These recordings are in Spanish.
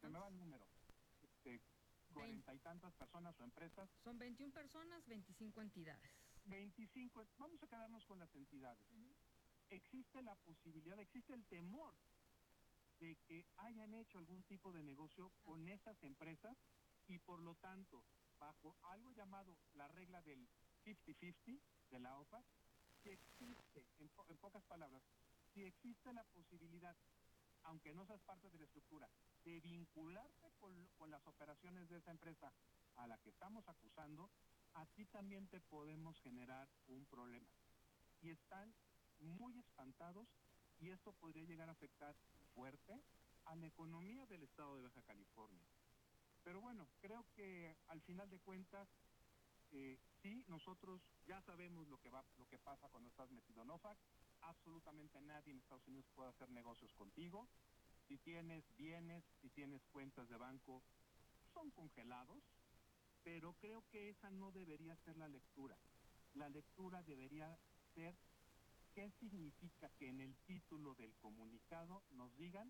se me va el número, 40 y tantas personas o empresas. Son 21 personas, 25 entidades. 25, vamos a quedarnos con las entidades. Existe la posibilidad, existe el temor de que hayan hecho algún tipo de negocio con esas empresas y por lo tanto, bajo algo llamado la regla del 50-50 de la OPA, si existe, en pocas palabras, si existe la posibilidad, aunque no seas parte de la estructura, de vincularte con las operaciones de esa empresa a la que estamos acusando, a ti también te podemos generar un problema. Y están muy espantados y esto podría llegar a afectar fuerte a la economía del estado de Baja California. Pero bueno, creo que al final de cuentas, sí, nosotros ya sabemos lo que pasa cuando estás metido en OFAC. Absolutamente nadie en Estados Unidos puede hacer negocios contigo. Si tienes bienes, si tienes cuentas de banco, son congelados, pero creo que esa no debería ser la lectura. La lectura debería ser qué significa que en el título del comunicado nos digan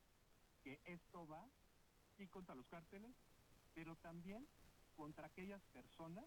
que esto va, sí, contra los cárteles, pero también contra aquellas personas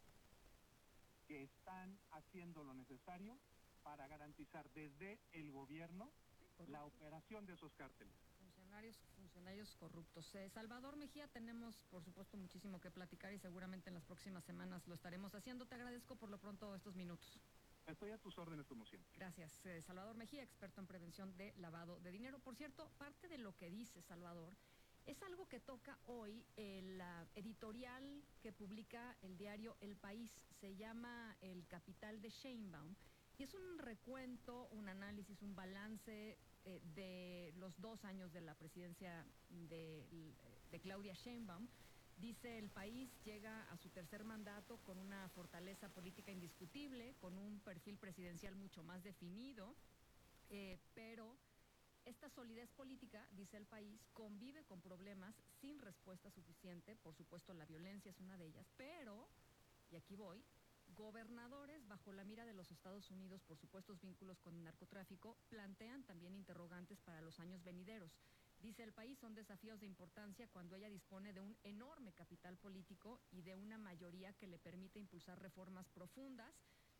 que están haciendo lo necesario para garantizar desde el gobierno la operación de esos cárteles. Funcionarios corruptos. Salvador Mejía, tenemos por supuesto muchísimo que platicar y seguramente en las próximas semanas lo estaremos haciendo. Te agradezco por lo pronto estos minutos. Estoy a tus órdenes como siempre. Gracias. Salvador Mejía, experto en prevención de lavado de dinero. Por cierto, parte de lo que dice Salvador es algo que toca hoy el editorial que publica el diario El País. Se llama El Capital de Sheinbaum y es un recuento, un análisis, un balance de los 2 años de la presidencia de Claudia Sheinbaum. Dice El País llega a su tercer mandato con una fortaleza política indiscutible, con un perfil presidencial mucho más definido, pero esta solidez política, dice El País, convive con problemas sin respuesta suficiente. Por supuesto, la violencia es una de ellas, pero, y aquí voy, gobernadores bajo la mira de los Estados Unidos por supuestos vínculos con el narcotráfico plantean también interrogantes para los años venideros. Dice El País, son desafíos de importancia cuando ella dispone de un enorme capital político y de una mayoría que le permite impulsar reformas profundas.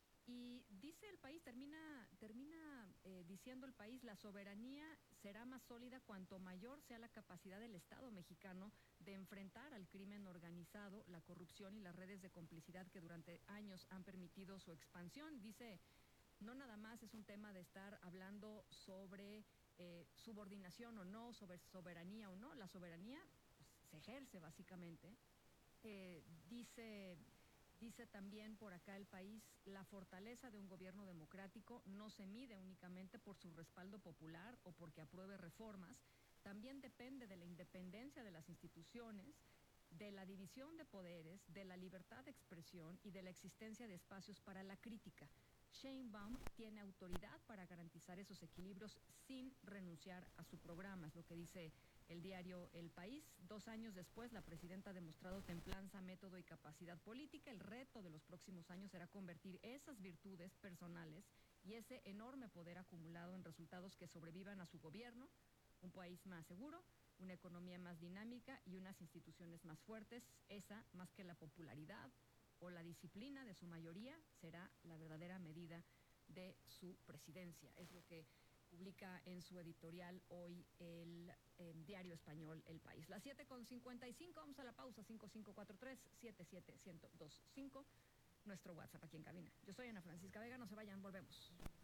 Y dice El País, termina diciendo El País, la soberanía será más sólida cuanto mayor sea la capacidad del Estado mexicano de enfrentar al crimen organizado, la corrupción y las redes de complicidad que durante años han permitido su expansión. Dice, no nada más es un tema de estar hablando sobre subordinación o no, sobre soberanía o no. La soberanía pues, se ejerce básicamente. Dice también por acá El País, la fortaleza de un gobierno democrático no se mide únicamente por su respaldo popular o porque apruebe reformas, también depende de la independencia de las instituciones, de la división de poderes, de la libertad de expresión y de la existencia de espacios para la crítica. Sheinbaum tiene autoridad para garantizar esos equilibrios sin renunciar a su programa, es lo que dice el diario El País. 2 años después, la presidenta ha demostrado templanza, método y capacidad política. El reto de los próximos años será convertir esas virtudes personales y ese enorme poder acumulado en resultados que sobrevivan a su gobierno, un país más seguro, una economía más dinámica y unas instituciones más fuertes. Esa, más que la popularidad o la disciplina de su mayoría, será la verdadera medida de su presidencia. Es lo que publica en su editorial hoy el diario español El País. Las 7:55, vamos a la pausa, 5543-77125, nuestro WhatsApp aquí en cabina. Yo soy Ana Francisca Vega, no se vayan, volvemos.